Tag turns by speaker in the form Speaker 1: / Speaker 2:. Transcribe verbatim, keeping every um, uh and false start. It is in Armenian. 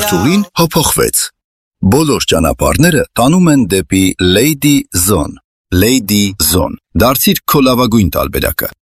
Speaker 1: Թղթուղին հոփոխվեց։ Բոլոր ճանապարհները տանում են դեպի Lady Zone։ Lady Zone։ Դարձիր քո լավագույն տարբերակը։